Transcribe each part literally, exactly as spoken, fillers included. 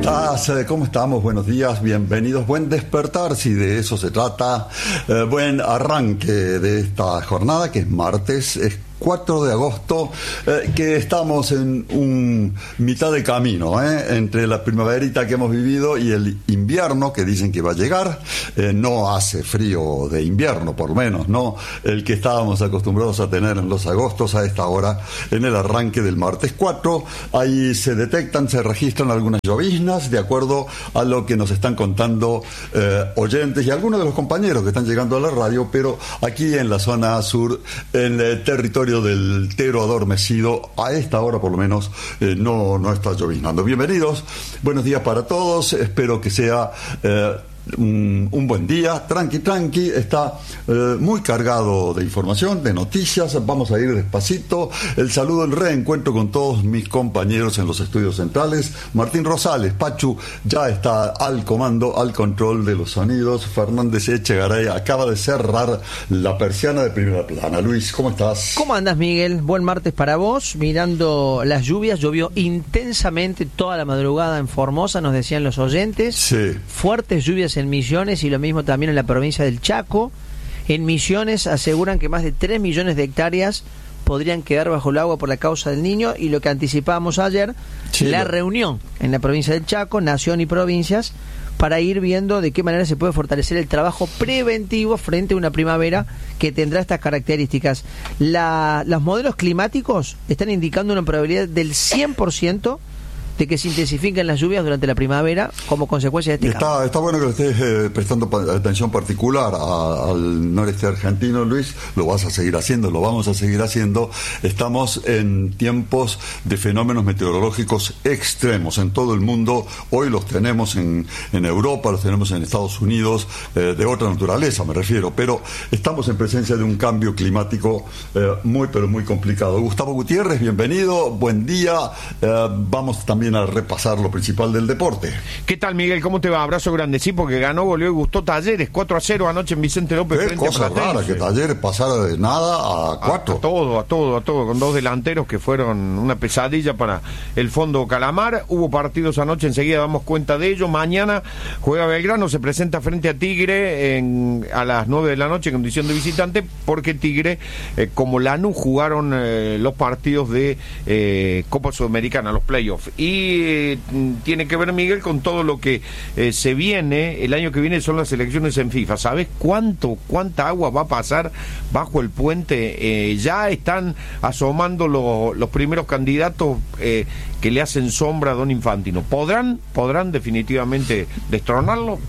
estás? ¿Cómo estamos? Buenos días, bienvenidos. Buen despertar, si de eso se trata. Eh, buen arranque de esta jornada, que es martes, es cuatro de agosto, eh, que estamos en un mitad de camino, eh, entre la primaverita que hemos vivido y el invierno que dicen que va a llegar. Eh, no hace frío de invierno, por lo menos, no el que estábamos acostumbrados a tener en los agostos a esta hora, en el arranque del martes cuatro. Ahí se detectan, se registran algunas lloviznas, de acuerdo a lo que nos están contando eh, oyentes y algunos de los compañeros que están llegando a la radio, pero aquí en la zona sur, en el territorio del Tero adormecido, a esta hora por lo menos eh, no, no está lloviznando. Bienvenidos, buenos días para todos, espero que sea eh, un, un buen día, tranqui, tranqui, está eh, muy cargado de información, de noticias, vamos a ir despacito. El saludo, el reencuentro con todos mis compañeros en los estudios centrales. Martín Rosales, Pachu, ya está al comando, al control de los sonidos. Fernández Echegaray acaba de cerrar la persiana de primera plana. Luis, ¿cómo estás? ¿Cómo andas, Miguel? Buen martes para vos. Mirando las lluvias, llovió intensamente toda la madrugada en Formosa, nos decían los oyentes. Sí. Fuertes lluvias en Misiones y lo mismo también en la provincia del Chaco. En Misiones aseguran que más de tres millones de hectáreas podrían quedar bajo el agua por la causa del Niño, y lo que anticipábamos ayer, sí, la lo... reunión en la provincia del Chaco, Nación y provincias, para ir viendo de qué manera se puede fortalecer el trabajo preventivo frente a una primavera que tendrá estas características. La, los modelos climáticos están indicando una probabilidad del cien por ciento de que se intensifiquen las lluvias durante la primavera como consecuencia de este está, cambio. Está bueno que le estés eh, prestando pa- atención particular a, al noreste argentino, Luis. Lo vas a seguir haciendo, lo vamos a seguir haciendo. Estamos en tiempos de fenómenos meteorológicos extremos en todo el mundo. Hoy los tenemos en, en Europa, los tenemos en Estados Unidos, eh, de otra naturaleza me refiero, pero estamos en presencia de un cambio climático eh, muy pero muy complicado. Gustavo Gutiérrez, bienvenido, buen día. Eh, vamos también a repasar lo principal del deporte. ¿Qué tal, Miguel? ¿Cómo te va? Abrazo grande. Sí, porque ganó, volvió y gustó Talleres, cuatro a cero anoche en Vicente López. Qué cosa rara que Talleres pasara de nada a cuatro. A, a todo, a todo, a todo, con dos delanteros que fueron una pesadilla para el fondo Calamar. Hubo partidos anoche, enseguida damos cuenta de ello. Mañana juega Belgrano, se presenta frente a Tigre en, a las nueve de la noche en condición de visitante, porque Tigre, eh, como Lanús, jugaron eh, los partidos de eh, Copa Sudamericana, los playoffs. Y Y tiene que ver, Miguel, con todo lo que eh, se viene. El año que viene son las elecciones en FIFA. ¿Sabes cuánto, cuánta agua va a pasar bajo el puente? Eh, ya están asomando lo, los primeros candidatos eh, que le hacen sombra a Don Infantino. ¿Podrán, podrán definitivamente destronarlo?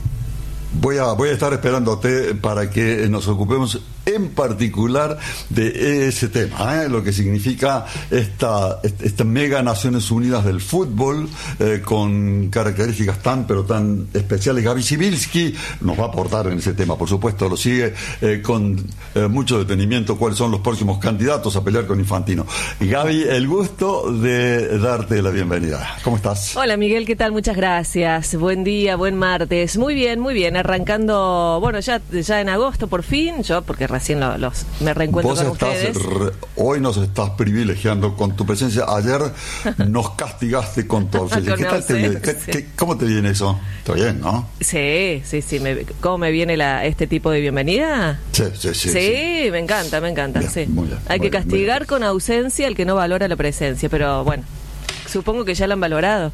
Voy a, voy a estar esperándote para que nos ocupemos en particular de ese tema, ¿eh? Lo que significa esta, esta mega Naciones Unidas del fútbol, eh, con características tan pero tan especiales. Gaby Sibilski nos va a aportar en ese tema, por supuesto, lo sigue eh, con eh, mucho detenimiento cuáles son los próximos candidatos a pelear con Infantino. Gaby, el gusto de darte la bienvenida. ¿Cómo estás? Hola, Miguel, ¿qué tal? Muchas gracias. Buen día, buen martes. Muy bien, muy bien. Arrancando, bueno, ya, ya en agosto por fin, yo porque recién lo, los me reencuentro Vos con estás ustedes. Re, hoy nos estás privilegiando con tu presencia. Ayer nos castigaste con tu ausencia. ¿Qué tal te viene? ¿Qué, sí. qué, ¿Cómo te viene eso? Está bien, ¿no? Sí, sí, sí. Me, ¿Cómo me viene la, este tipo de bienvenida? Sí, sí, sí. Sí, sí. me encanta, me encanta. Bien, sí. muy bien, Hay muy que bien, castigar muy con ausencia al que no valora la presencia, pero bueno. Supongo que ya lo han valorado.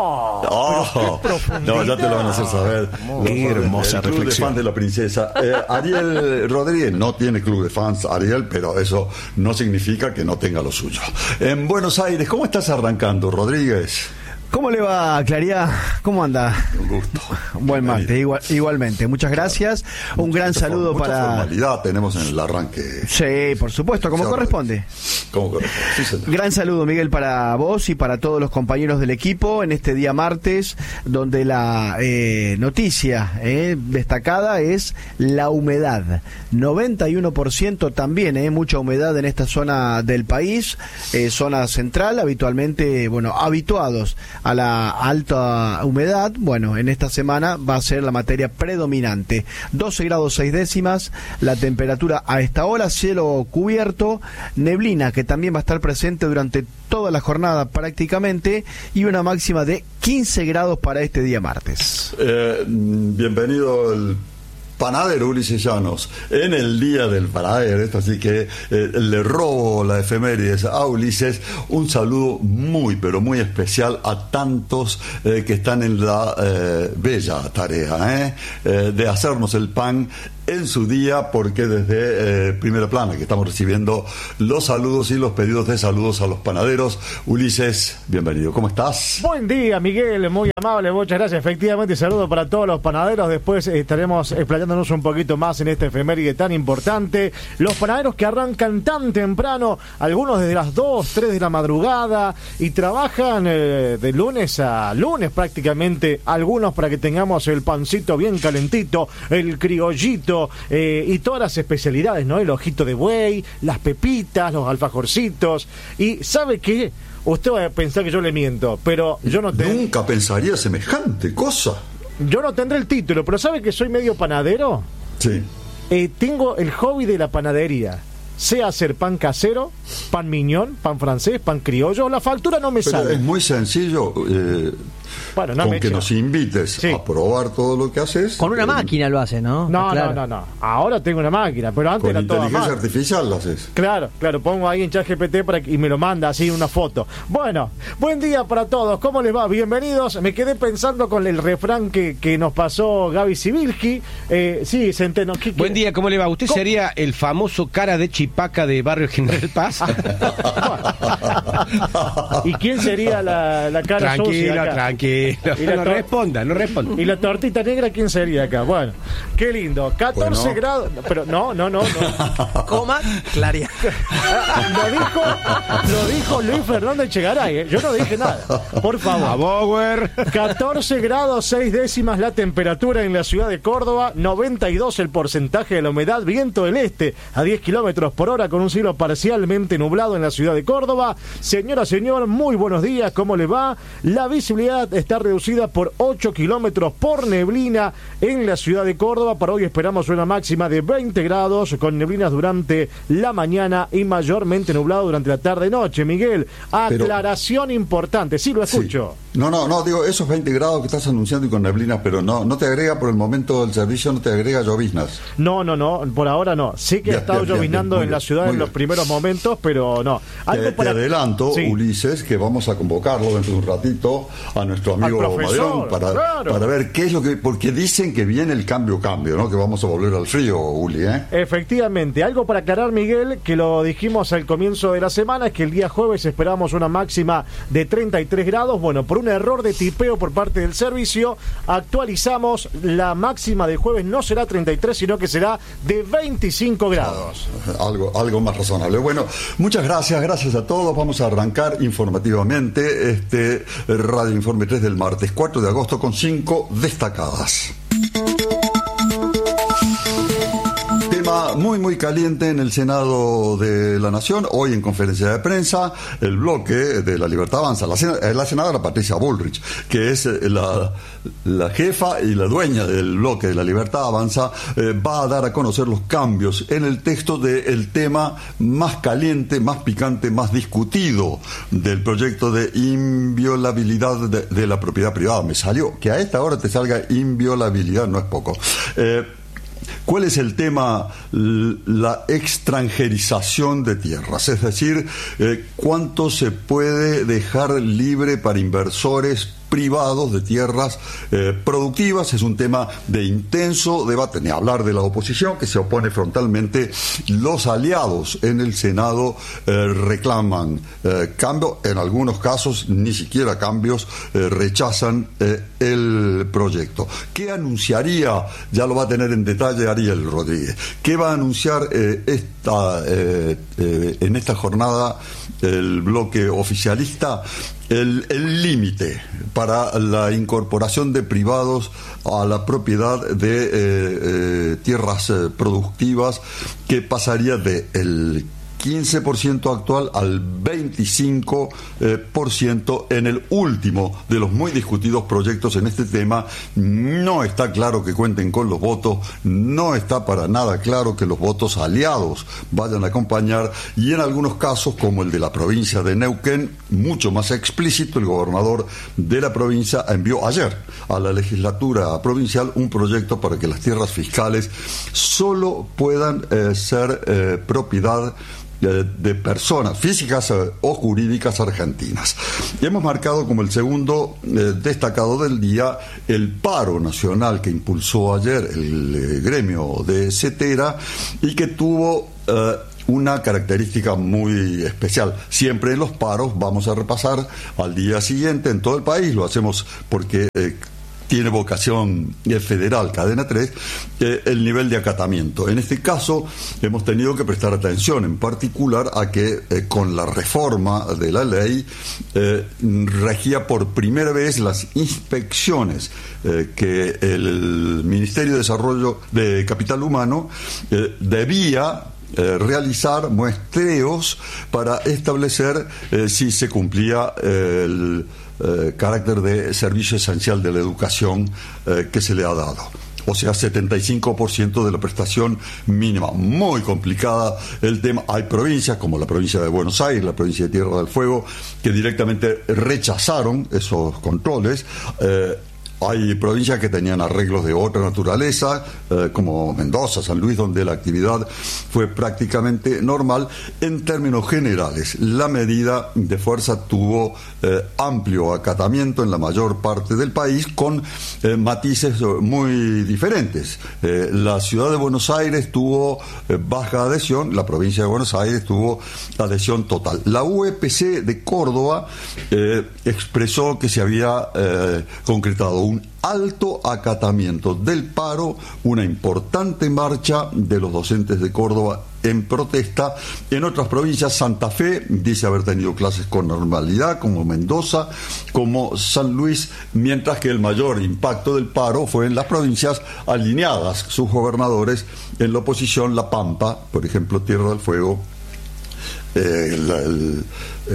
Oh, no, ya te lo van a hacer saber. Qué hermosa el club reflexión. de fans de la princesa. Eh, Ariel Rodríguez no tiene club de fans, Ariel, pero eso no significa que no tenga lo suyo. En Buenos Aires, ¿cómo estás arrancando, Rodríguez? ¿Cómo le va, Claridad? ¿Cómo anda? Un gusto. Buen martes, igual, igualmente. Muchas gracias. Un Mucha, gran mucha saludo mucha para... formalidad tenemos en el arranque. Sí, por supuesto, como corresponde. Como corresponde, sí, señor. Gran saludo, Miguel, para vos y para todos los compañeros del equipo en este día martes, donde la eh, noticia eh, destacada es la humedad. noventa y uno por ciento también, eh, mucha humedad en esta zona del país, eh, zona central, habitualmente, bueno, habituados a la alta humedad, bueno, en esta semana va a ser la materia predominante. doce grados seis décimas, la temperatura a esta hora, cielo cubierto, neblina que también va a estar presente durante toda la jornada prácticamente, y una máxima de quince grados para este día martes. Eh, bienvenido el panadero Ulises Llanos en el día del panadero, esto, así que eh, le robo la efemérides a Ulises. Un saludo muy pero muy especial a tantos eh, que están en la eh, bella tarea eh, eh, de hacernos el pan en su día, porque desde eh, Primera Plana que estamos recibiendo los saludos y los pedidos de saludos a los panaderos. Ulises, bienvenido, ¿cómo estás? Buen día, Miguel, muy amable, muchas gracias. Efectivamente, saludo para todos los panaderos. Después eh, estaremos explayándonos un poquito más en este efeméride tan importante. Los panaderos que arrancan tan temprano, algunos desde las dos, tres de la madrugada, y trabajan eh, de lunes a lunes prácticamente, algunos para que tengamos el pancito bien calentito, el criollito, Eh, y todas las especialidades, ¿no? El ojito de buey, las pepitas, los alfajorcitos. Y ¿sabe qué? Usted va a pensar que yo le miento, pero yo no tengo... Nunca pensaría semejante cosa. Yo no tendré el título, pero ¿sabe que soy medio panadero? Sí. Eh, tengo el hobby de la panadería. Sé hacer pan casero, pan miñón, pan francés, pan criollo. La factura no me Pero sale. es muy sencillo. Eh, bueno, no con me que echa. nos invites Sí. a probar todo lo que haces. Con una eh, máquina lo hace, ¿no? No, Claro. no, no, no. Ahora tengo una máquina, pero antes Con era toda inteligencia mano. artificial lo haces. Claro, claro, pongo ahí en ChatGPT para que, y me lo manda así una foto. Bueno, buen día para todos, ¿cómo les va? Bienvenidos. Me quedé pensando con el refrán que, que nos pasó Gaby Sibilski. Eh, sí, Centeno. ¿qué- qué? Buen día, ¿cómo le va? ¿Usted ¿Cómo? sería el famoso cara de chipaca de Barrio General Paz? ¿Y quién sería la, la cara sucia Tranquilo, acá? tranquilo. Y la No to- responda, no responda. ¿Y la tortita negra quién sería acá? Bueno, qué lindo. catorce Bueno. grados. Pero no, no, no, no. Coma, claria. Lo dijo, lo dijo Luis Fernando Echegaray, ¿eh? Yo no dije nada. Por A favor. Bower. catorce grados seis décimas la temperatura en la ciudad de Córdoba, noventa y dos el porcentaje de la humedad, viento del este a diez kilómetros por hora con un cielo parcialmente nublado en la ciudad de Córdoba. Señora, señor, muy buenos días, ¿cómo le va? La visibilidad está reducida por ocho kilómetros por neblina en la ciudad de Córdoba. Para hoy esperamos una máxima de veinte grados con neblinas durante la mañana y mayormente nublado durante la tarde-noche. Miguel, aclaración importante, sí lo escucho. Sí. No, no, no, digo, esos veinte grados que estás anunciando y con neblinas, pero no no te agrega por el momento el servicio, no te agrega lloviznas. No, no, no, por ahora no. Sé que Bien, ha estado bien, bien, llovinando bien, muy en la bien, ciudad muy en los bien. primeros momentos, pero no. Te, te adelanto, Sí. Ulises, que vamos a convocarlo dentro de un ratito a nuestro amigo Al profesor, Madrón para, claro. para ver qué es lo que... Porque dicen que viene el cambio, cambio, ¿no? Que vamos a volver al frío, Uli, ¿eh? Efectivamente, algo para aclarar, Miguel, que lo dijimos al comienzo de la semana, es que el día jueves esperábamos una máxima de treinta y tres grados. Bueno, por un error de tipeo por parte del servicio, actualizamos la máxima del jueves, no será treinta y tres, sino que será de veinticinco grados. Algo, algo más razonable. Bueno, muchas gracias, gracias a todos. Vamos a arrancar informativamente este Radio Informe tres del martes cuatro de agosto con cinco destacadas. Tema muy muy caliente en el Senado de la Nación, hoy en conferencia de prensa, el bloque de la Libertad Avanza, la, sen- la senadora Patricia Bullrich, que es eh, la, la jefa y la dueña del bloque de la Libertad Avanza, eh, va a dar a conocer los cambios en el texto del tema más caliente, más picante, más discutido del proyecto de inviolabilidad de, de la propiedad privada. Me salió, que a esta hora te salga inviolabilidad, no es poco. Eh, ¿Cuál es el tema? La extranjerización de tierras, es decir, eh, cuánto se puede dejar libre para inversores privados de tierras eh, productivas. Es un tema de intenso debate, ni hablar de la oposición que se opone frontalmente. Los aliados en el Senado eh, reclaman eh, cambio, en algunos casos ni siquiera cambios, eh, rechazan eh, el proyecto. ¿Qué anunciaría? Ya lo va a tener en detalle Ariel Rodríguez. ¿Qué va a anunciar eh, esta, eh, eh, en esta jornada el bloque oficialista? El límite para la incorporación de privados a la propiedad de eh, eh, tierras eh, productivas, que pasaría de el quince por ciento actual al veinticinco por ciento en el último de los muy discutidos proyectos en este tema. No está claro que cuenten con los votos, no está para nada claro que los votos aliados vayan a acompañar, y en algunos casos, como el de la provincia de Neuquén, mucho más explícito, el gobernador de la provincia envió ayer a la legislatura provincial un proyecto para que las tierras fiscales solo puedan eh, ser eh, propiedad de, de personas físicas eh, o jurídicas argentinas. Y hemos marcado como el segundo eh, destacado del día el paro nacional que impulsó ayer el eh, gremio de Cetera y que tuvo eh, una característica muy especial. Siempre en los paros vamos a repasar al día siguiente en todo el país, lo hacemos porque eh, tiene vocación federal, Cadena tres, eh, el nivel de acatamiento. En este caso hemos tenido que prestar atención en particular a que eh, con la reforma de la ley eh, regía por primera vez las inspecciones eh, que el Ministerio de Desarrollo de Capital Humano eh, debía Eh, realizar muestreos para establecer eh, si se cumplía eh, el eh, carácter de servicio esencial de la educación eh, que se le ha dado. O sea, setenta y cinco por ciento de la prestación mínima. Muy complicada el tema. Hay provincias, como la provincia de Buenos Aires, la provincia de Tierra del Fuego, que directamente rechazaron esos controles. Eh, Hay provincias que tenían arreglos de otra naturaleza, eh, como Mendoza, San Luis, donde la actividad fue prácticamente normal. En términos generales, la medida de fuerza tuvo eh, amplio acatamiento en la mayor parte del país, con eh, matices muy diferentes. Eh, la ciudad de Buenos Aires tuvo eh, baja adhesión, la provincia de Buenos Aires tuvo adhesión total. La U E P C de Córdoba eh, expresó que se había eh, concretado un alto acatamiento del paro, una importante marcha de los docentes de Córdoba en protesta. En otras provincias, Santa Fe dice haber tenido clases con normalidad, como Mendoza, como San Luis, mientras que el mayor impacto del paro fue en las provincias alineadas, sus gobernadores en la oposición, La Pampa, por ejemplo, Tierra del Fuego, Eh, la, el,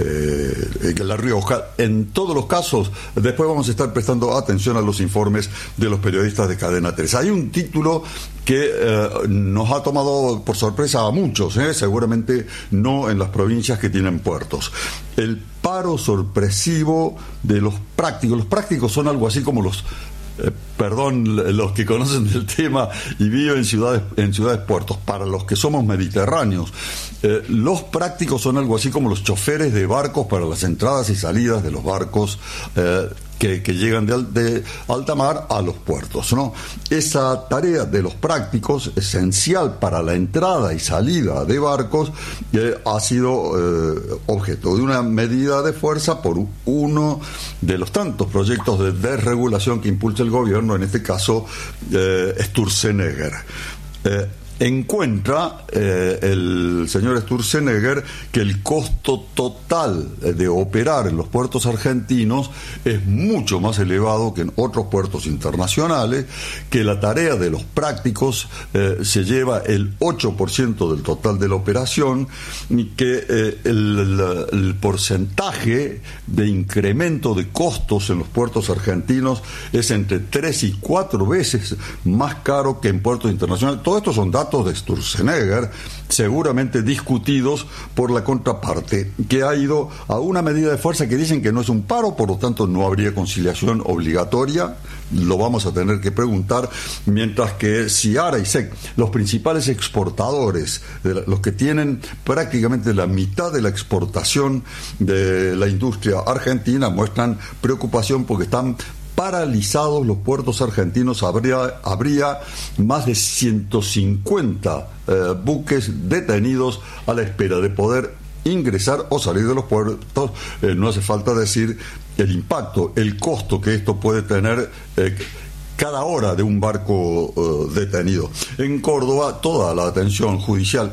eh, la Rioja. En todos los casos, después vamos a estar prestando atención a los informes de los periodistas de Cadena tres. Hay un título que eh, nos ha tomado por sorpresa a muchos, eh, seguramente no en las provincias que tienen puertos. El paro sorpresivo de los prácticos. Los prácticos son algo así como los Eh, perdón, los que conocen del tema y viven en ciudades, en ciudades puertos, para los que somos mediterráneos, eh, los prácticos son algo así como los choferes de barcos para las entradas y salidas de los barcos eh, que, que llegan de, de alta mar a los puertos, ¿no? Esa tarea de los prácticos, esencial para la entrada y salida de barcos, eh, ha sido eh, objeto de una medida de fuerza por uno de los tantos proyectos de desregulación que impulsa el gobierno, en este caso eh, Sturzenegger. Eh, encuentra eh, el señor Sturzenegger que el costo total de operar en los puertos argentinos es mucho más elevado que en otros puertos internacionales, que la tarea de los prácticos eh, se lleva el ocho por ciento del total de la operación, y que eh, el, el, el porcentaje de incremento de costos en los puertos argentinos es entre tres y cuatro veces más caro que en puertos internacionales. Todo esto son datos de Sturzenegger, seguramente discutidos por la contraparte, que ha ido a una medida de fuerza que dicen que no es un paro, por lo tanto no habría conciliación obligatoria. Lo vamos a tener que preguntar, mientras que Ciara y S E C, los principales exportadores, de la, los que tienen prácticamente la mitad de la exportación de la industria argentina, muestran preocupación porque están paralizados los puertos argentinos. Habría, habría más de ciento cincuenta eh, buques detenidos a la espera de poder ingresar o salir de los puertos. Eh, no hace falta decir el impacto, el costo que esto puede tener eh, cada hora de un barco eh, detenido. En Córdoba, toda la atención judicial,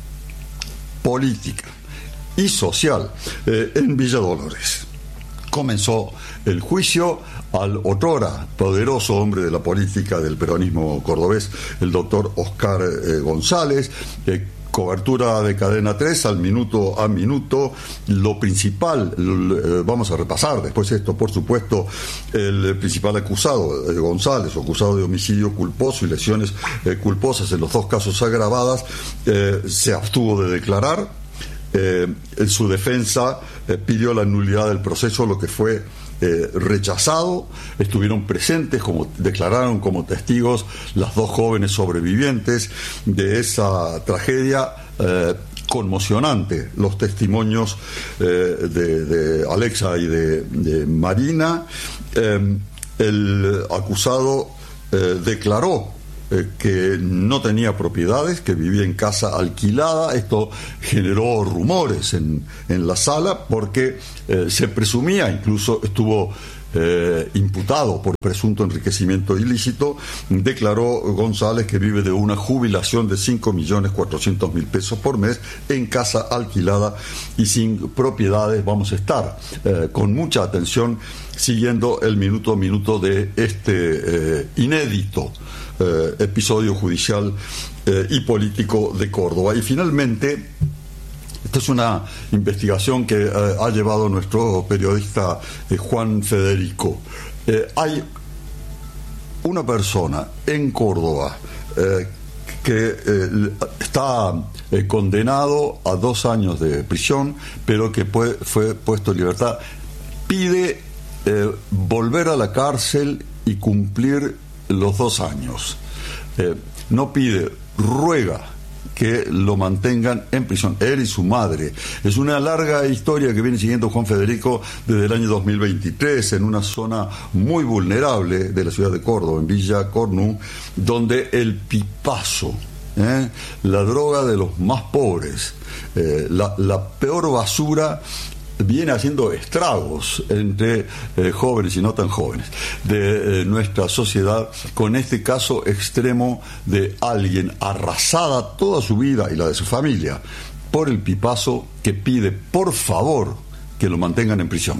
política y social eh, en Villa Dolores. Comenzó el juicio al otrora poderoso hombre de la política del peronismo cordobés, el doctor Oscar eh, González, eh, cobertura de Cadena tres al minuto a minuto. Lo principal, lo, eh, vamos a repasar después esto, por supuesto, el principal acusado, eh, González, acusado de homicidio culposo y lesiones eh, culposas en los dos casos agravadas, eh, se abstuvo de declarar. Eh, en su defensa eh, pidió la nulidad del proceso, lo que fue eh, rechazado. Estuvieron presentes, como declararon como testigos, las dos jóvenes sobrevivientes de esa tragedia eh, conmocionante. Los testimonios eh, de, de Alexa y de, de Marina. Eh, el acusado eh, declaró Eh, que no tenía propiedades, que vivía en casa alquilada. Esto generó rumores en, en la sala porque eh, se presumía, incluso estuvo eh, imputado por presunto enriquecimiento ilícito. Declaró González que vive de una jubilación de cinco millones cuatrocientos mil pesos por mes en casa alquilada y sin propiedades. Vamos a estar eh, con mucha atención siguiendo el minuto a minuto de este eh, inédito Eh, episodio judicial eh, y político de Córdoba. Y finalmente, esta es una investigación que eh, ha llevado nuestro periodista eh, Juan Federico. Eh, hay una persona en Córdoba eh, que eh, está eh, condenado a dos años de prisión, pero que fue, fue puesto en libertad. Pide eh, volver a la cárcel y cumplir los dos años. Eh, no pide, ruega que lo mantengan en prisión, él y su madre. Es una larga historia que viene siguiendo Juan Federico desde el año dos mil veintitrés, en una zona muy vulnerable de la ciudad de Córdoba, en Villa Cornú, donde el pipazo, ¿eh? la droga de los más pobres, eh, la, la peor basura, viene haciendo estragos entre eh, jóvenes y no tan jóvenes de eh, nuestra sociedad, con este caso extremo de alguien arrasada toda su vida y la de su familia por el pipazo, que pide por favor que lo mantengan en prisión.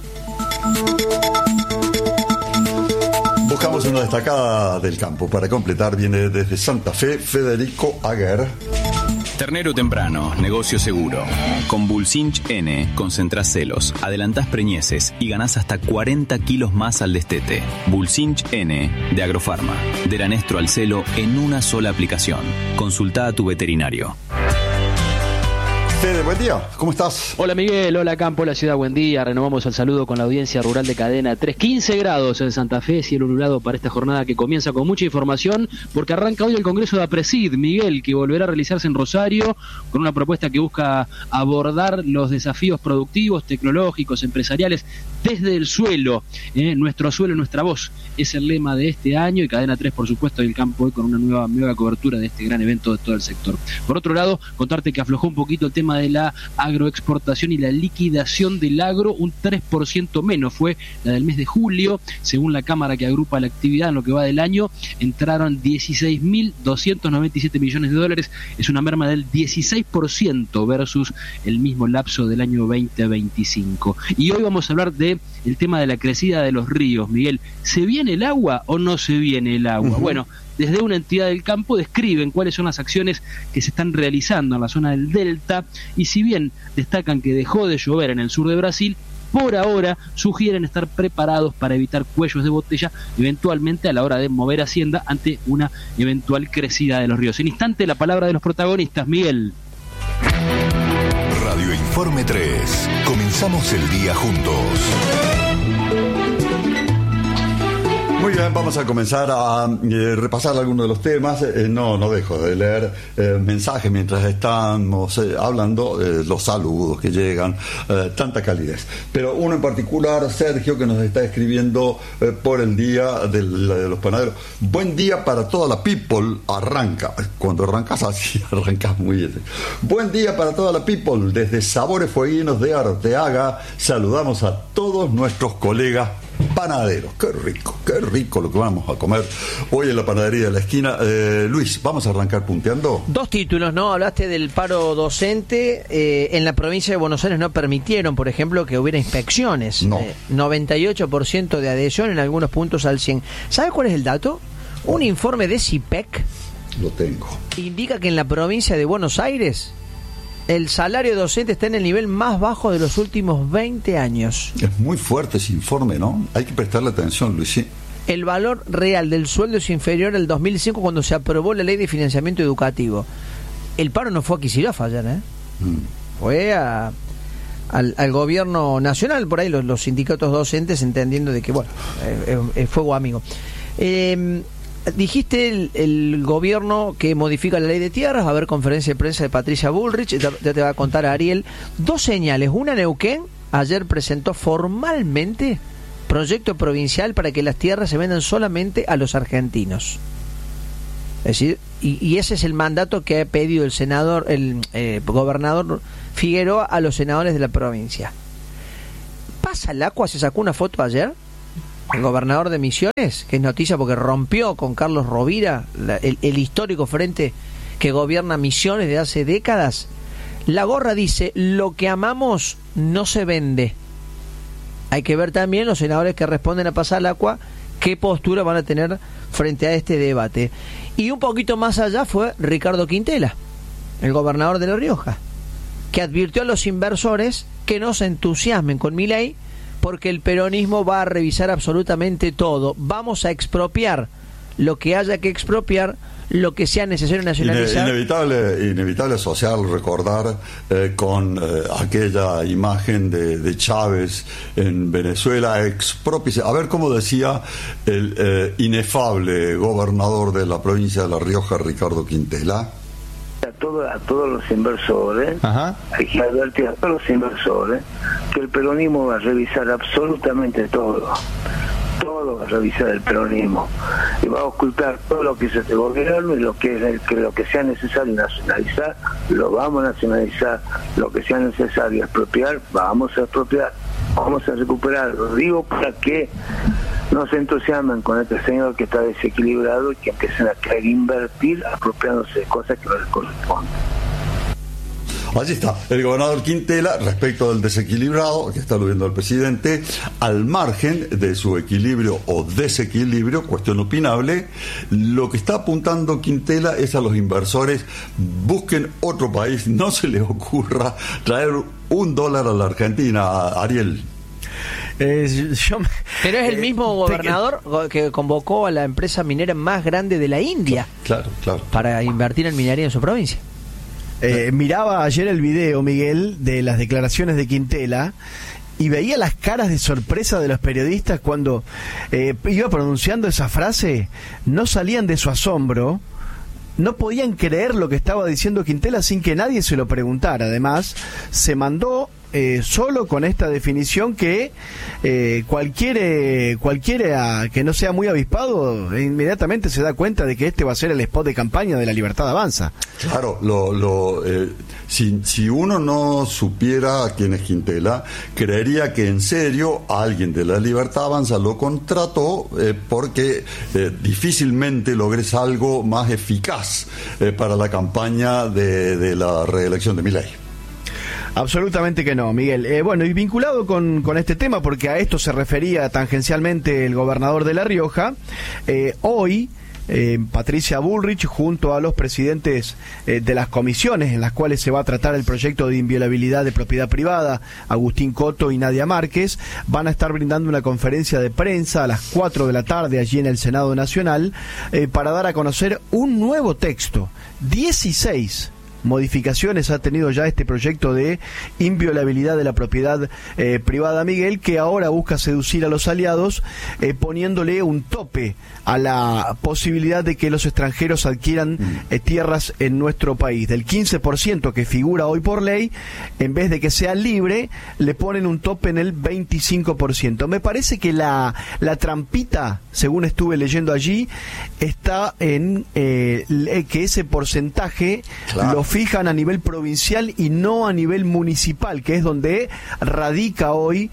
Buscamos una destacada del campo para completar. Viene desde Santa Fe Federico Aguer. Ternero temprano, negocio seguro. Con Bulsinch N concentrás celos, adelantás preñeces y ganás hasta cuarenta kilos más al destete. Bulsinch N de Agrofarma. Del anestro al celo en una sola aplicación. Consulta a tu veterinario. Fede, buen día, ¿cómo estás? Hola Miguel, hola Campo, la ciudad, buen día. Renovamos el saludo con la audiencia rural de Cadena tres. quince grados en Santa Fe, cielo nublado para esta jornada que comienza con mucha información, porque arranca hoy el Congreso de APRESID, Miguel, que volverá a realizarse en Rosario, con una propuesta que busca abordar los desafíos productivos, tecnológicos, empresariales, desde el suelo. ¿eh? Nuestro suelo, nuestra voz, es el lema de este año, y Cadena tres, por supuesto, del campo hoy con una nueva, nueva cobertura de este gran evento de todo el sector. Por otro lado, contarte que aflojó un poquito el tema de la agroexportación y la liquidación del agro, un tres por ciento menos fue la del mes de julio, según la cámara que agrupa la actividad en lo que va del año. Entraron dieciséis mil doscientos noventa y siete millones de dólares, es una merma del dieciséis por ciento versus el mismo lapso del año veinte veinticinco. Y hoy vamos a hablar de el tema de la crecida de los ríos. Miguel, ¿se viene el agua o no se viene el agua? Uh-huh. Bueno, desde una entidad del campo describen cuáles son las acciones que se están realizando en la zona del Delta, y si bien destacan que dejó de llover en el sur de Brasil, por ahora sugieren estar preparados para evitar cuellos de botella eventualmente a la hora de mover hacienda ante una eventual crecida de los ríos. En instante, la palabra de los protagonistas, Miguel. Radio Informe tres. Comenzamos el día juntos. Muy bien, vamos a comenzar a eh, repasar algunos de los temas. Eh, no, no dejo de leer eh, mensajes mientras estamos eh, hablando, eh, los saludos que llegan, eh, tanta calidez. Pero uno en particular, Sergio, que nos está escribiendo eh, por el Día de, de los Panaderos. Buen día para toda la people. Arranca. Cuando arrancas así, arrancas muy bien. Buen día para toda la people. Desde Sabores Fueguinos de Arteaga, saludamos a todos nuestros colegas panaderos. Qué rico, qué rico lo que vamos a comer hoy en la panadería de la esquina. Eh, Luis, vamos a arrancar punteando. Dos títulos, ¿no? Hablaste del paro docente. Eh, en la provincia de Buenos Aires no permitieron, por ejemplo, que hubiera inspecciones. No. Eh, noventa y ocho por ciento de adhesión, en algunos puntos al cien. ¿Sabes cuál es el dato? Un informe de CIPEC Lo tengo. Indica que en la provincia de Buenos Aires el salario docente está en el nivel más bajo de los últimos veinte años. Es muy fuerte ese informe, ¿no? Hay que prestarle atención, Luis. Sí. El valor real del sueldo es inferior al dos mil cinco, cuando se aprobó la ley de financiamiento educativo. El paro no fue a Kicillof ayer, ¿eh? Mm. Fue a, al, al gobierno nacional, por ahí los, los sindicatos docentes entendiendo de que, bueno, es, es fuego amigo. Eh, dijiste el, el gobierno que modifica la ley de tierras. Va a haber conferencia de prensa de Patricia Bullrich, ya, ya te va a contar a Ariel. Dos señales. Una, Neuquén ayer presentó formalmente proyecto provincial para que las tierras se vendan solamente a los argentinos. Es decir, y, y ese es el mandato que ha pedido el senador, el eh, gobernador Figueroa a los senadores de la provincia. Pasalacqua se sacó una foto ayer, el gobernador de Misiones, que es noticia porque rompió con Carlos Rovira, la, el, el histórico frente que gobierna Misiones de hace décadas. La gorra dice: lo que amamos no se vende. Hay que ver también los senadores que responden a Pasalacqua qué postura van a tener frente a este debate. Y un poquito más allá fue Ricardo Quintela, el gobernador de La Rioja, que advirtió a los inversores que no se entusiasmen con Milei, porque el peronismo va a revisar absolutamente todo. Vamos a expropiar lo que haya que expropiar, lo que sea necesario nacionalizar. Inevitable, inevitable asociar, recordar eh, con eh, aquella imagen de, de Chávez en Venezuela, exprópiese. A ver cómo decía el eh, inefable gobernador de la provincia de La Rioja, Ricardo Quintela. A, todo, a todos los inversores, Ajá. hay que advertir a todos los inversores que el peronismo va a revisar absolutamente todo. Todo va a revisar el peronismo y va a ocultar todo lo que es este gobierno, y lo que, que lo que sea necesario nacionalizar lo vamos a nacionalizar, lo que sea necesario expropiar vamos a expropiar, vamos a recuperar. Lo digo para que no se entusiasmen con este señor que está desequilibrado y que empiecen a querer invertir apropiándose de cosas que no les corresponden. Allí está, el gobernador Quintela, respecto del desequilibrado que está aludiendo el presidente, al margen de su equilibrio o desequilibrio, cuestión opinable, lo que está apuntando Quintela es a los inversores: busquen otro país, no se les ocurra traer un dólar a la Argentina, Ariel. Eh, yo, Pero es el eh, mismo gobernador que... que convocó a la empresa minera más grande de la India, claro, claro, para invertir en minería en su provincia. Eh, miraba ayer el video, Miguel, de las declaraciones de Quintela y veía las caras de sorpresa de los periodistas cuando eh, iba pronunciando esa frase. No salían de su asombro, no podían creer lo que estaba diciendo Quintela sin que nadie se lo preguntara. Además, se mandó eh, solo con esta definición que eh, cualquier, cualquiera que no sea muy avispado inmediatamente se da cuenta de que este va a ser el spot de campaña de La Libertad Avanza. Claro, lo, lo, eh, si, si uno no supiera quién es Quintela, creería que en serio alguien de La Libertad Avanza lo contrató eh, porque eh, difícilmente logres algo más eficaz eh, para la campaña de, de la reelección de Milei. Absolutamente que no, Miguel. Eh, bueno, y vinculado con, con este tema, porque a esto se refería tangencialmente el gobernador de La Rioja, eh, hoy eh, Patricia Bullrich, junto a los presidentes eh, de las comisiones en las cuales se va a tratar el proyecto de inviolabilidad de propiedad privada, Agustín Coto y Nadia Márquez, van a estar brindando una conferencia de prensa a las cuatro de la tarde allí en el Senado Nacional eh, para dar a conocer un nuevo texto. dieciséis modificaciones ha tenido ya este proyecto de inviolabilidad de la propiedad eh, privada, Miguel, que ahora busca seducir a los aliados eh, poniéndole un tope a la posibilidad de que los extranjeros adquieran eh, tierras en nuestro país. Del quince por ciento que figura hoy por ley, en vez de que sea libre, le ponen un tope en el veinticinco por ciento. Me parece que la, la trampita, según estuve leyendo allí, está en eh, que ese porcentaje claro. lo fijan a nivel provincial y no a nivel municipal, que es donde radica hoy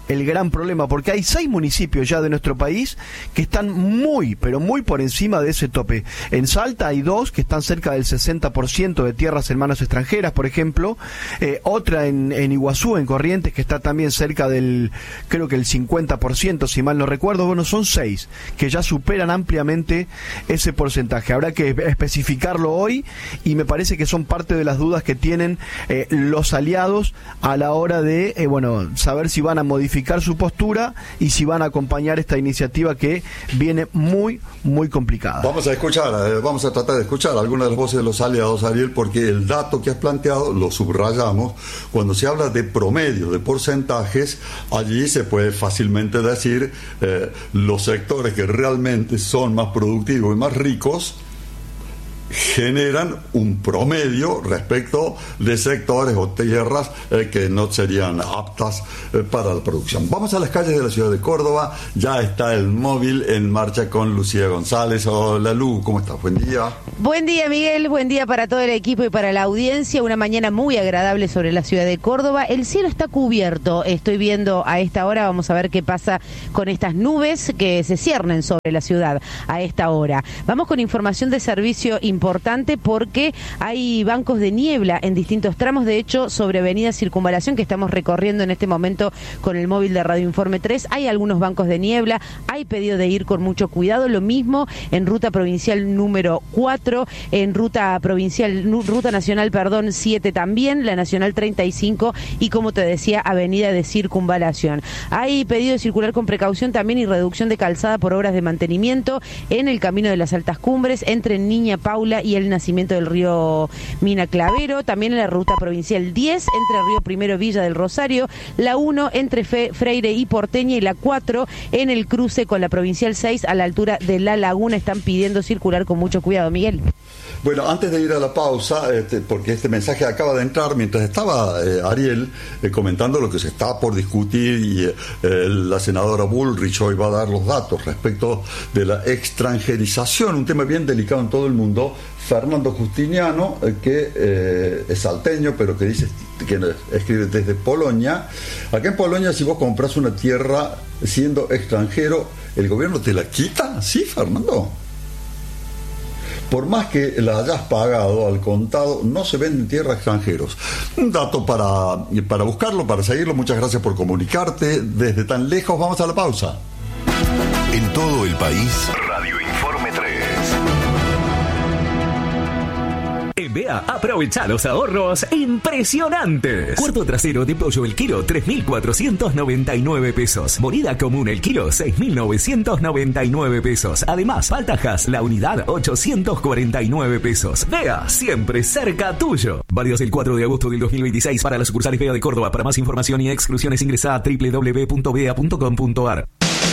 el gran problema, porque hay seis municipios ya de nuestro país que están muy, pero muy por encima de ese tope. En Salta hay dos que están cerca del sesenta por ciento de tierras en manos extranjeras, por ejemplo, eh, otra en, en Iguazú, en Corrientes, que está también cerca del, creo que el cincuenta por ciento, si mal no recuerdo. Bueno, son seis que ya superan ampliamente ese porcentaje. Habrá que especificarlo hoy y me parece que son parte de las dudas que tienen eh, los aliados a la hora de, eh, bueno, saber si van a modificar su postura y si van a acompañar esta iniciativa que viene muy, muy complicada. Vamos a escuchar, eh, vamos a tratar de escuchar algunas de las voces de los aliados, Ariel, porque el dato que has planteado lo subrayamos. Cuando se habla de promedio, de porcentajes, allí se puede fácilmente decir eh, los sectores que realmente son más productivos y más ricos generan un promedio respecto de sectores o tierras eh, que no serían aptas eh, para la producción. Vamos a las calles de la ciudad de Córdoba. Ya está el móvil en marcha con Lucía González. Hola Lu, ¿cómo estás? Buen día. Buen día Miguel, buen día para todo el equipo y para la audiencia. Una mañana muy agradable sobre la ciudad de Córdoba. El cielo está cubierto, estoy viendo a esta hora. Vamos a ver qué pasa con estas nubes que se ciernen sobre la ciudad a esta hora. Vamos con información de servicio importante porque hay bancos de niebla en distintos tramos. De hecho, sobre Avenida Circunvalación, que estamos recorriendo en este momento con el móvil de Radio Informe tres, hay algunos bancos de niebla. Hay pedido de ir con mucho cuidado. Lo mismo en ruta provincial número cuatro, en ruta provincial, ruta nacional, perdón, siete también, la nacional treinta y cinco y, como te decía, Avenida de Circunvalación. Hay pedido de circular con precaución también y reducción de calzada por obras de mantenimiento en el camino de las Altas Cumbres, entre Niña Paula y el nacimiento del río Mina Clavero. También en la ruta provincial diez, entre Río Primero Villa del Rosario, la uno entre Fe, Freire y Porteña, y la cuatro en el cruce con la provincial seis a la altura de La Laguna. Están pidiendo circular con mucho cuidado. Miguel. Bueno, antes de ir a la pausa, este, porque este mensaje acaba de entrar mientras estaba eh, Ariel eh, comentando lo que se está por discutir y eh, la senadora Bullrich hoy va a dar los datos respecto de la extranjerización, un tema bien delicado en todo el mundo. Fernando Justiniano, eh, que eh, es salteño, pero que dice que escribe desde Polonia. Acá en Polonia, si vos compras una tierra siendo extranjero, ¿el gobierno te la quita? ¿Sí, Fernando? Por más que la hayas pagado al contado, no se venden tierras extranjeros. Un dato para, para buscarlo, para seguirlo. Muchas gracias por comunicarte desde tan lejos. Vamos a la pausa. En todo el país, Radio Informe tres. En B E A, aprovecha los ahorros impresionantes. Cuarto trasero de pollo el kilo, tres mil cuatrocientos noventa y nueve pesos. Moneda común el kilo, seis mil novecientos noventa y nueve pesos. Además, paltajas la unidad, ochocientos cuarenta y nueve pesos. B E A, siempre cerca tuyo. Válidos el cuatro de agosto del dos mil veintiséis para las sucursales B E A de Córdoba. Para más información y exclusiones ingresa a doble u doble u doble u punto b e a punto com punto a r.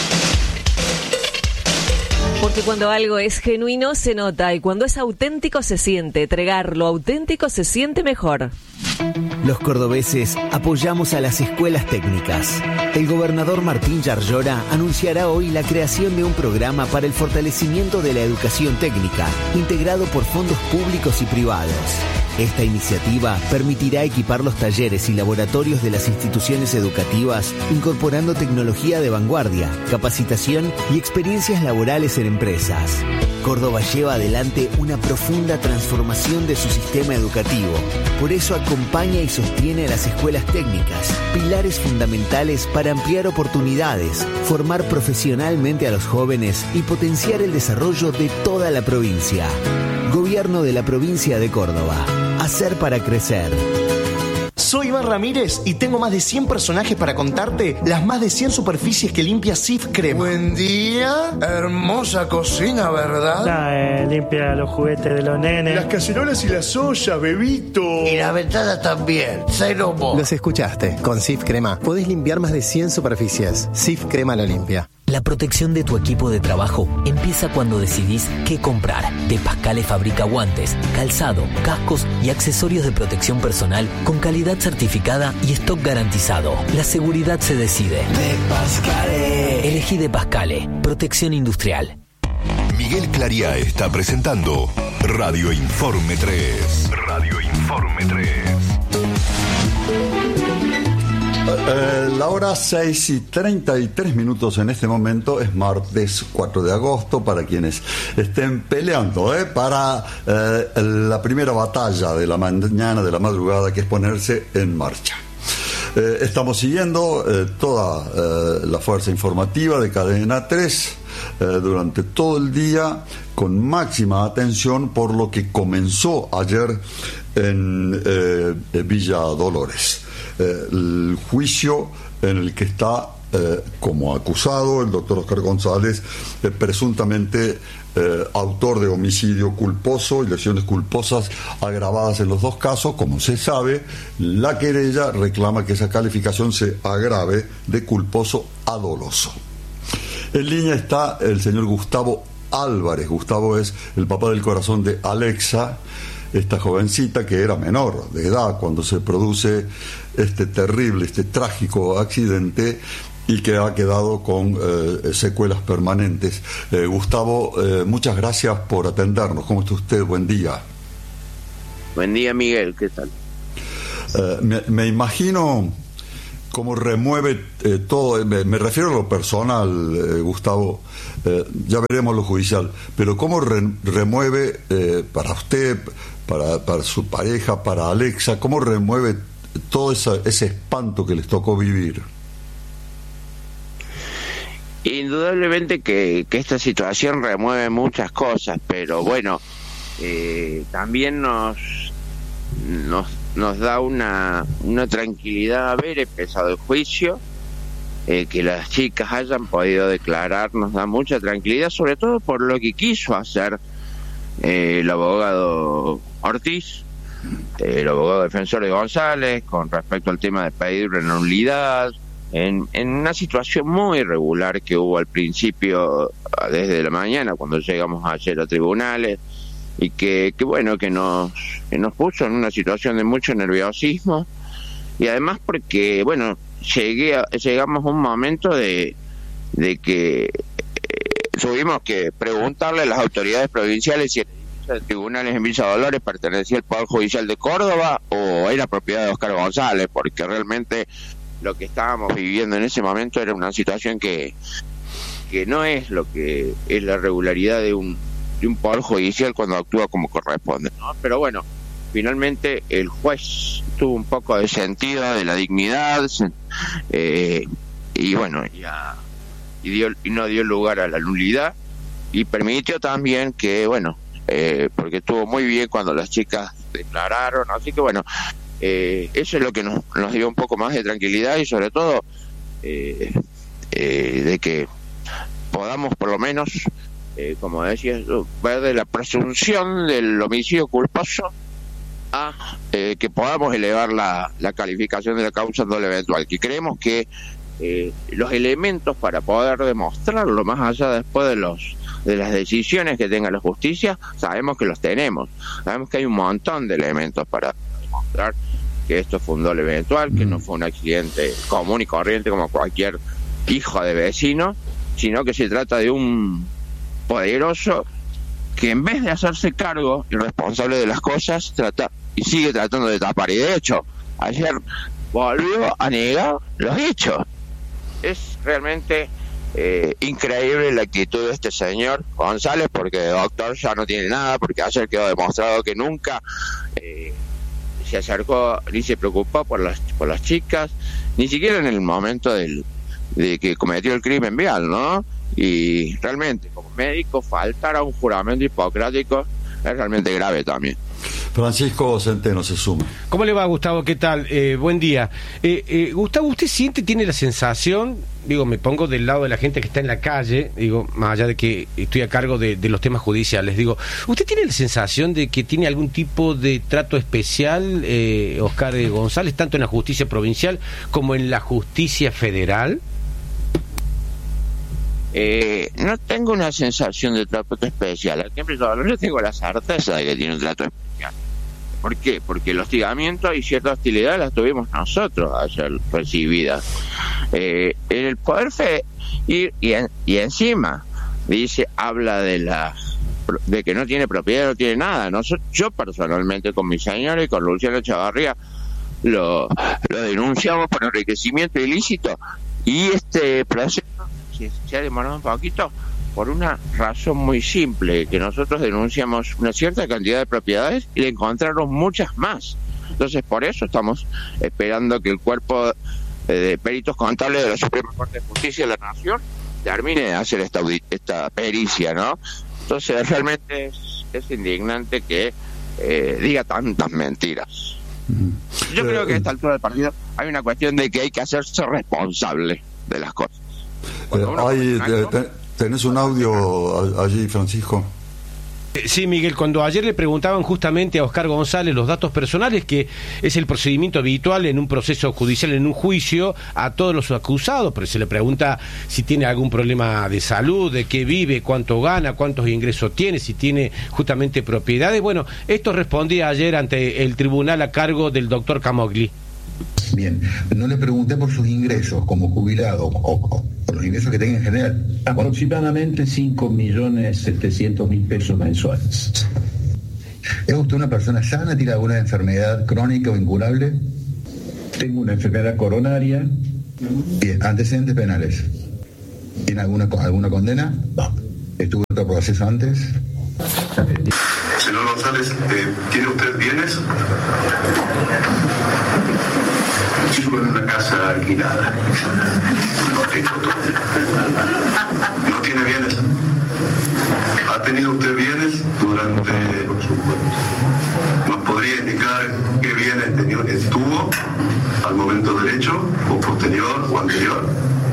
Porque cuando algo es genuino se nota y cuando es auténtico se siente. Entregar lo auténtico se siente mejor. Los cordobeses apoyamos a las escuelas técnicas. El gobernador Martín Yarlora anunciará hoy la creación de un programa para el fortalecimiento de la educación técnica, integrado por fondos públicos y privados. Esta iniciativa permitirá equipar los talleres y laboratorios de las instituciones educativas, incorporando tecnología de vanguardia, capacitación y experiencias laborales en empresas. Córdoba lleva adelante una profunda transformación de su sistema educativo. Por eso acompaña y sostiene a las escuelas técnicas, pilares fundamentales para ampliar oportunidades, formar profesionalmente a los jóvenes y potenciar el desarrollo de toda la provincia. Gobierno de la provincia de Córdoba. Hacer para crecer. Soy Iván Ramírez y tengo más de cien personajes para contarte las más de cien superficies que limpia Sif Crema. Buen día, hermosa cocina, ¿verdad? Nah, eh, limpia los juguetes de los nenes. Las cacerolas y las ollas, bebito. Y la ventana también, cero mo. Los escuchaste, con Sif Crema podés limpiar más de cien superficies. Sif Crema lo limpia. La protección de tu equipo de trabajo empieza cuando decidís qué comprar. De Pascale fabrica guantes, calzado, cascos y accesorios de protección personal con calidad certificada y stock garantizado. La seguridad se decide. De Pascale. Elegí De Pascale. Protección industrial. Miguel Clariá está presentando Radio Informe tres. Radio Informe tres. Eh, la hora seis y treinta y tres minutos en este momento, es martes cuatro de agosto, para quienes estén peleando ¿eh? para eh, la primera batalla de la mañana, de la madrugada, que es ponerse en marcha. Eh, estamos siguiendo eh, toda eh, la fuerza informativa de Cadena tres eh, durante todo el día, con máxima atención por lo que comenzó ayer en eh, Villa Dolores. Eh, el juicio en el que está eh, como acusado el doctor Oscar González, eh, presuntamente eh, autor de homicidio culposo y lesiones culposas agravadas en los dos casos. Como se sabe, la querella reclama que esa calificación se agrave de culposo a doloso. En línea está el señor Gustavo Álvarez. Gustavo es el papá del corazón de Alexa, esta jovencita que era menor de edad cuando se produce este terrible, este trágico accidente, y que ha quedado con eh, secuelas permanentes. Eh, Gustavo, eh, muchas gracias por atendernos. ¿Cómo está usted? Buen día. Buen día, Miguel. ¿Qué tal? Eh, me, me imagino cómo remueve eh, todo, me, me refiero a lo personal, eh, Gustavo, eh, ya veremos lo judicial, pero cómo re, remueve eh, para usted, para, para su pareja, para Alexa, cómo remueve todo esa, ese espanto que les tocó vivir. Indudablemente que, que esta situación remueve muchas cosas, pero bueno, eh, también nos, nos nos da una, una tranquilidad haber empezado el juicio, eh, que las chicas hayan podido declarar, nos da mucha tranquilidad, sobre todo por lo que quiso hacer eh, el abogado Ortiz, eh, el abogado defensor de González, con respecto al tema de pedir una nulidad, en, en una situación muy irregular que hubo al principio, desde la mañana, cuando llegamos ayer a tribunales, y que, que bueno, que nos, que nos puso en una situación de mucho nerviosismo, y además porque, bueno, llegué a, llegamos a un momento de, de que eh, tuvimos que preguntarle a las autoridades provinciales si el edificio de tribunales en Villa Dolores pertenecía al Poder Judicial de Córdoba o era propiedad de Oscar González, porque realmente lo que estábamos viviendo en ese momento era una situación que, que no es lo que es la regularidad de un de un poder judicial cuando actúa como corresponde, ¿no? Pero bueno, finalmente el juez tuvo un poco de sentido de la dignidad, eh, y bueno, ya, y, dio, y no dio lugar a la nulidad, y permitió también que, bueno, eh, porque estuvo muy bien cuando las chicas declararon, así que bueno, eh, eso es lo que nos, nos dio un poco más de tranquilidad, y sobre todo eh, eh, de que podamos por lo menos, Eh, como decías, ver de la presunción del homicidio culposo a eh, que podamos elevar la, la calificación de la causa en doble eventual, que creemos que eh, los elementos para poder demostrarlo, más allá después de los de las decisiones que tenga la justicia, sabemos que los tenemos, sabemos que hay un montón de elementos para demostrar que esto fue un doble eventual, que no fue un accidente común y corriente como cualquier hijo de vecino, sino que se trata de un poderoso que, en vez de hacerse cargo y responsable de las cosas, trata y sigue tratando de tapar, y de hecho ayer volvió a negar los hechos. Es realmente eh, increíble la actitud de este señor González, porque de doctor ya no tiene nada, porque ayer quedó demostrado que nunca eh, se acercó ni se preocupó por las por las chicas, ni siquiera en el momento del de que cometió el crimen vial, ¿no? Y realmente, como médico, faltar a un juramento hipocrático es realmente grave también. Francisco Centeno se suma. ¿Cómo le va, Gustavo? ¿Qué tal? Eh, buen día. Eh, eh, Gustavo, ¿usted siente, tiene la sensación, digo, me pongo del lado de la gente que está en la calle, digo, más allá de que estoy a cargo de, de los temas judiciales, digo, ¿usted tiene la sensación de que tiene algún tipo de trato especial, eh, Oscar González, tanto en la justicia provincial como en la justicia federal? Eh, no tengo una sensación de trato especial. Siempre yo tengo la certeza de que tiene un trato especial. ¿Por qué? Porque el hostigamiento y cierta hostilidad las tuvimos nosotros ayer recibidas. Eh, en el Poder Fe y, y, en, y encima dice, habla de la de que no tiene propiedad, no tiene nada. Nosotros, yo personalmente con mi señora y con Luciano Chavarría lo, lo denunciamos por enriquecimiento ilícito, y este proceso se, se ha demorado un poquito por una razón muy simple, que nosotros denunciamos una cierta cantidad de propiedades y le encontraron muchas más. Entonces, por eso estamos esperando que el cuerpo de peritos contables de la Suprema Corte de Justicia de la Nación termine de hacer esta, esta pericia, ¿no? Entonces, realmente es, es indignante que eh, diga tantas mentiras. Yo creo que a esta altura del partido hay una cuestión de que hay que hacerse responsable de las cosas. Eh, hay, algo, te, ¿Tenés un audio allí, Francisco? Sí, Miguel, cuando ayer le preguntaban justamente a Oscar González los datos personales, que es el procedimiento habitual en un proceso judicial, en un juicio, a todos los acusados, pero se le pregunta si tiene algún problema de salud, de qué vive, cuánto gana, cuántos ingresos tiene, si tiene justamente propiedades. Bueno, esto respondía ayer ante el tribunal a cargo del doctor Camogli. Bien, no le pregunté por sus ingresos como jubilado o, o por los ingresos que tenga en general. Aproximadamente cinco millones setecientos mil pesos mensuales. ¿Es usted una persona sana? ¿Tiene alguna enfermedad crónica o incurable? Tengo una enfermedad coronaria. Bien, antecedentes penales. ¿Tiene alguna, alguna condena? No. ¿Estuvo en otro proceso antes? Señor González, eh, ¿tiene usted bienes? Vivo en una casa alquilada. No tengo todo. ¿No tiene bienes? ¿Ha tenido usted bienes durante... ¿Nos podría indicar qué bienes tenió, estuvo al momento del hecho, o posterior, o anterior?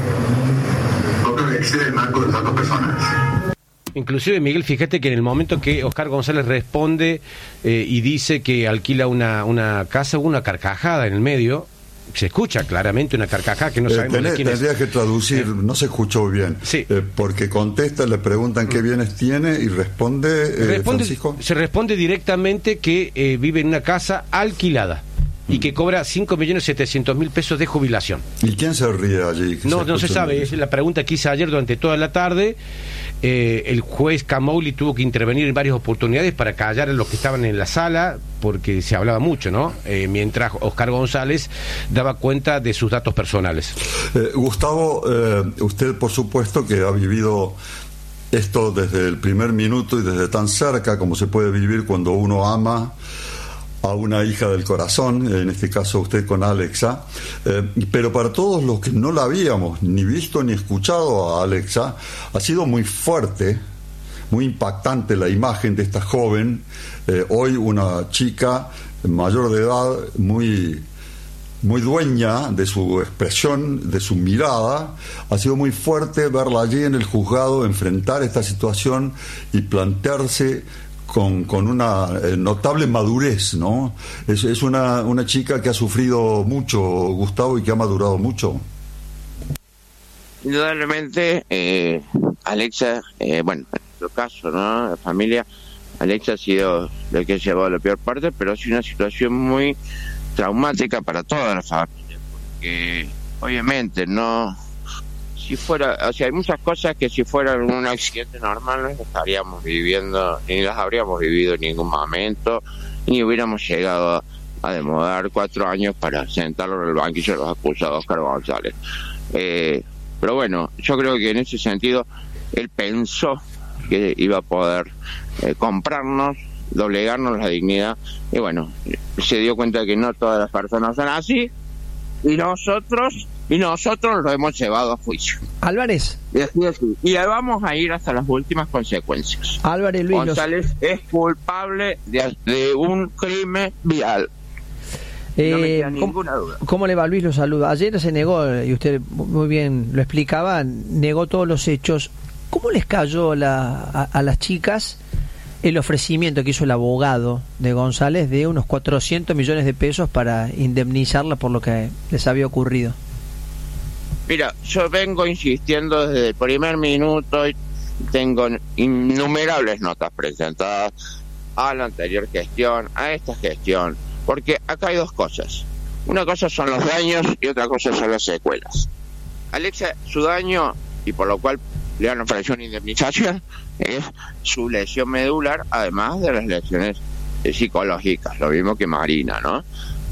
No creo que excede el marco de los datos personales. Inclusive, Miguel, fíjate que en el momento que Oscar González responde eh, y dice que alquila una, una casa, hubo una carcajada en el medio. Se escucha claramente una carcajada que no sabemos eh, tenés, de quién tendría es. que traducir, eh, no se escuchó bien. Sí. Eh, porque contesta, le preguntan qué bienes tiene y responde, eh, responde Francisco. Se responde directamente que eh, vive en una casa alquilada y que cobra cinco millones setecientos mil pesos de jubilación. ¿Y quién se ríe allí? No, no se sabe, es la pregunta que hice ayer durante toda la tarde. Eh, el juez Camogli tuvo que intervenir en varias oportunidades para callar a los que estaban en la sala, porque se hablaba mucho, ¿no? Eh, mientras Oscar González daba cuenta de sus datos personales. Eh, Gustavo, eh, usted por supuesto que ha vivido esto desde el primer minuto y desde tan cerca como se puede vivir cuando uno ama a una hija del corazón, en este caso usted con Alexa, eh, pero para todos los que no la habíamos ni visto ni escuchado a Alexa, ha sido muy fuerte, muy impactante la imagen de esta joven, eh, hoy una chica mayor de edad, muy, muy dueña de su expresión, de su mirada. Ha sido muy fuerte verla allí en el juzgado, enfrentar esta situación y plantearse Con, con una eh, notable madurez, ¿no? Es, es una, una chica que ha sufrido mucho, Gustavo, y que ha madurado mucho. Indudablemente, eh, Alexa, eh, bueno, en nuestro caso, ¿no? La familia, Alexa ha sido la que ha llevado la peor parte, pero ha sido una situación muy traumática para toda la familia, porque obviamente no... Si fuera, o sea, hay muchas cosas que si fuera un accidente normal no estaríamos viviendo, ni las habríamos vivido en ningún momento, ni hubiéramos llegado a, a demorar cuatro años para sentarlo en el banquillo de los acusados, Oscar González. Eh, pero bueno, yo creo que en ese sentido él pensó que iba a poder eh, comprarnos, doblegarnos la dignidad, y bueno, se dio cuenta que no todas las personas son así, y nosotros... Y nosotros lo hemos llevado a juicio. Álvarez. Y así, así. Y ahí vamos a ir hasta las últimas consecuencias. Álvarez Luis. González los... es culpable de, de un crimen vial. Eh, no me queda ¿cómo, ninguna duda. ¿Cómo le va, Luis? Lo saluda. Ayer se negó, y usted muy bien lo explicaba, negó todos los hechos. ¿Cómo les cayó la, a, a las chicas el ofrecimiento que hizo el abogado de González de unos cuatrocientos millones de pesos para indemnizarla por lo que les había ocurrido? Mira, yo vengo insistiendo desde el primer minuto y tengo innumerables notas presentadas a la anterior gestión, a esta gestión, porque acá hay dos cosas. Una cosa son los daños y otra cosa son las secuelas. Alexa, su daño, y por lo cual le han ofrecido una indemnización, es su lesión medular, además de las lesiones psicológicas, lo mismo que Marina, ¿no?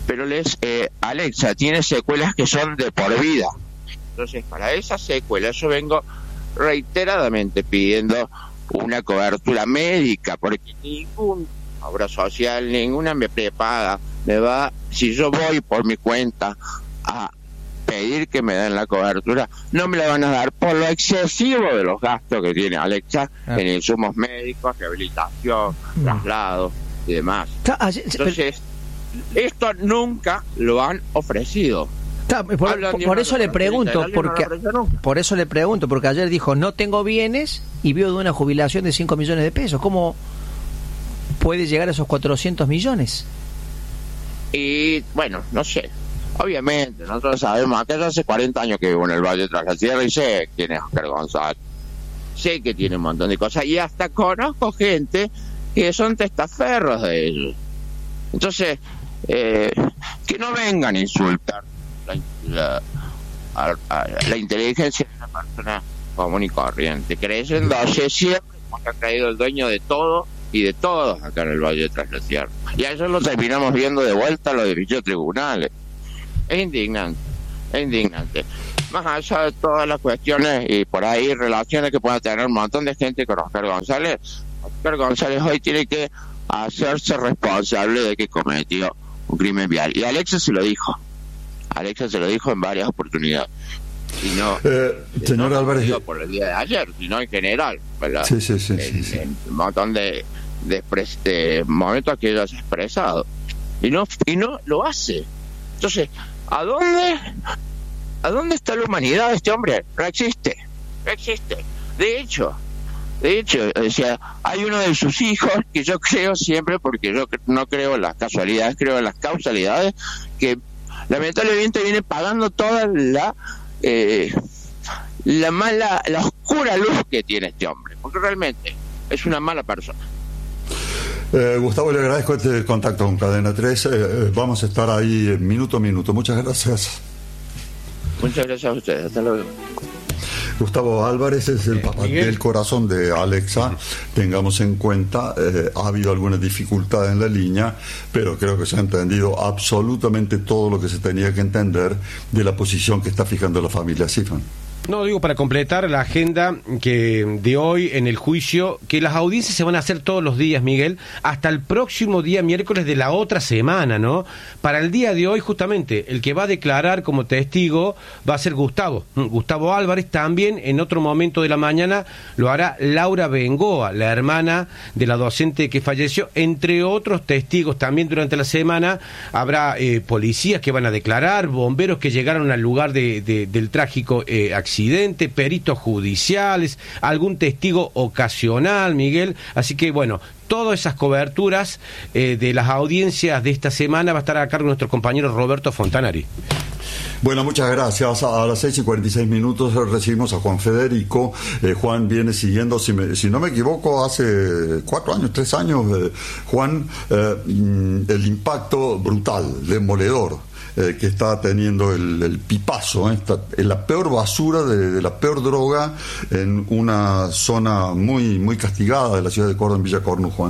pero les eh, Alexa tiene secuelas que son de por vida. Entonces, para esas secuelas yo vengo reiteradamente pidiendo una cobertura médica, porque ningún obra social, ninguna me prepaga, me va, si yo voy por mi cuenta a pedir que me den la cobertura, no me la van a dar por lo excesivo de los gastos que tiene Alexa ah. en insumos médicos, rehabilitación, mm. traslados y demás. Entonces, esto nunca lo han ofrecido. Está, por, por, por eso le pregunto, porque por eso le pregunto, porque ayer dijo no tengo bienes y vio de una jubilación de cinco millones de pesos. ¿Cómo puede llegar a esos cuatrocientos millones? Y bueno, no sé. Obviamente, nosotros sabemos, acá hace cuarenta años que vivo en el Valle Tras la Sierra y sé quién es Oscar González. Sé que tiene un montón de cosas y hasta conozco gente que son testaferros de ellos. Entonces, eh, que no vengan a insultar la, la, a, a, la inteligencia de una persona común y corriente, creyéndose siempre como que ha caído el dueño de todo y de todos acá en el Valle Tras la Sierra. Y a eso lo terminamos viendo de vuelta a los dichos tribunales. Es indignante, es indignante. Más allá de todas las cuestiones y por ahí relaciones que pueda tener un montón de gente con Oscar González, Oscar González hoy tiene que hacerse responsable de que cometió un crimen vial. Y Alexa se lo dijo. Alexa se lo dijo en varias oportunidades. Y no, eh, señor no Álvarez, por el día de ayer, sino en general, ¿verdad? Sí, sí, sí, en, sí, sí. en un montón de, de, expres, de momentos que ella ha expresado. Y no, y no lo hace. Entonces, ¿a dónde, ¿a dónde está la humanidad de este hombre? No existe, no existe. De hecho, de hecho, o sea, hay uno de sus hijos que yo creo siempre, porque yo no creo en las casualidades, creo en las causalidades, que lamentablemente viene pagando toda la eh, la mala, la oscura luz que tiene este hombre, porque realmente es una mala persona. Eh, Gustavo, le agradezco este contacto con Cadena tres. Eh, vamos a estar ahí minuto a minuto. Muchas gracias. Muchas gracias a ustedes. Hasta luego. Gustavo Álvarez es el papá Miguel. Del corazón de Alexa. Tengamos en cuenta, eh, ha habido alguna dificultad en la línea, pero creo que se ha entendido absolutamente todo lo que se tenía que entender de la posición que está fijando la familia Sifan. No, digo, para completar la agenda que de hoy en el juicio, que las audiencias se van a hacer todos los días, Miguel, hasta el próximo día miércoles de la otra semana, ¿no? Para el día de hoy, justamente, el que va a declarar como testigo va a ser Gustavo, Gustavo Álvarez. También en otro momento de la mañana lo hará Laura Bengoa, la hermana de la docente que falleció, entre otros testigos. También durante la semana habrá eh, policías que van a declarar, bomberos que llegaron al lugar de, de, del trágico eh, accidente, peritos judiciales, algún testigo ocasional, Miguel. Así que, bueno, todas esas coberturas eh, de las audiencias de esta semana va a estar a cargo de nuestro compañero Roberto Fontanari. Bueno, muchas gracias. A las seis y cuarenta y seis minutos recibimos a Juan Federico. Eh, Juan viene siguiendo, si, me, si no me equivoco, hace cuatro años, tres años, eh, Juan, eh, el impacto brutal, demoledor, Eh, que está teniendo el, el pipazo, ¿eh? Está en la peor basura de, de la peor droga en una zona muy muy castigada de la ciudad de Córdoba, en Villa Cornu, Juan.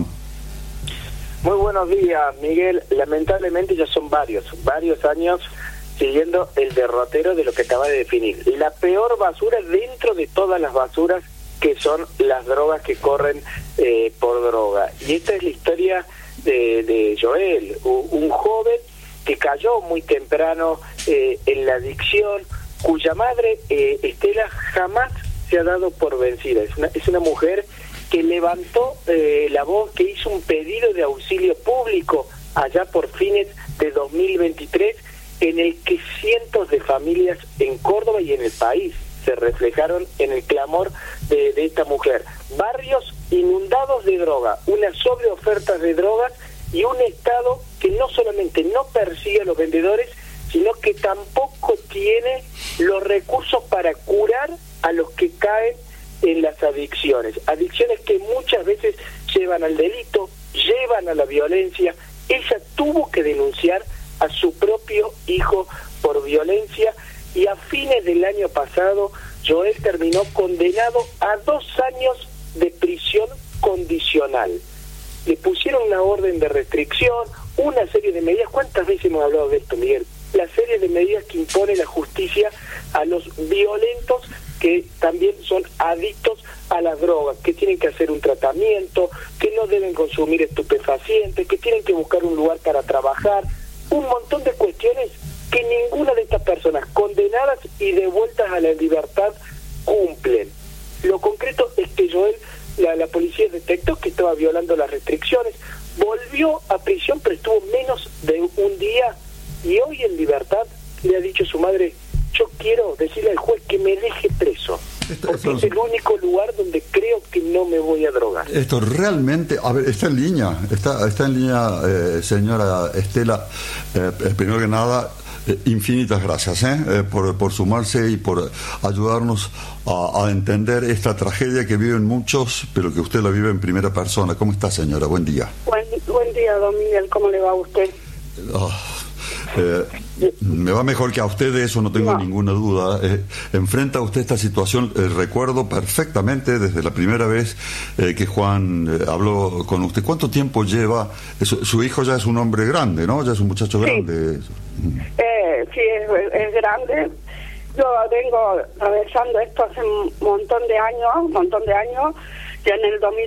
Muy buenos días, Miguel. Lamentablemente ya son varios, varios años siguiendo el derrotero de lo que acaba de definir. La peor basura dentro de todas las basuras que son las drogas que corren eh, por droga. Y esta es la historia de, de Joel, un joven que cayó muy temprano eh, en la adicción, cuya madre, eh, Estela, jamás se ha dado por vencida. Es una, es una mujer que levantó eh, la voz, que hizo un pedido de auxilio público allá por fines de dos mil veintitrés, en el que cientos de familias en Córdoba y en el país se reflejaron en el clamor de, de esta mujer. Barrios inundados de droga, una sobreoferta de drogas y un Estado que no solamente no persigue a los vendedores, sino que tampoco tiene los recursos para curar a los que caen en las adicciones. Adicciones que muchas veces llevan al delito, llevan a la violencia. Ella tuvo que denunciar a su propio hijo por violencia y a fines del año pasado Joel terminó condenado a dos años de prisión condicional. Le pusieron una orden de restricción, una serie de medidas. ¿Cuántas veces hemos hablado de esto, Miguel? La serie de medidas que impone la justicia a los violentos que también son adictos a las drogas, que tienen que hacer un tratamiento, que no deben consumir estupefacientes, que tienen que buscar un lugar para trabajar, un montón de cuestiones que ninguna de estas personas condenadas y devueltas a la libertad cumplen. Lo concreto es que Joel, la, la policía detectó que estaba violando las restricciones, volvió a prisión, pero estuvo menos de un día, y hoy en libertad le ha dicho a su madre: yo quiero decirle al juez que me deje preso, porque es el único lugar donde creo que no me voy a drogar. Esto realmente, a ver, está en línea, está, está en línea, eh, señora Estela. Eh, primero que nada, eh, infinitas gracias eh, eh, por, por sumarse y por ayudarnos a, a entender esta tragedia que viven muchos, pero que usted la vive en primera persona. ¿Cómo está, señora? Buen día. Buen, buen día, don Miguel. ¿Cómo le va a usted? Oh. Eh, me va mejor que a usted, de eso no tengo no. ninguna duda. Eh, enfrenta usted esta situación, eh, recuerdo perfectamente desde la primera vez eh, que Juan eh, habló con usted. ¿Cuánto tiempo lleva? Su, su hijo ya es un hombre grande, ¿no? Ya es un muchacho sí. grande. Eh, sí, es, es grande. Yo vengo atravesando esto hace un montón de años, un montón de años. Ya en el dos mil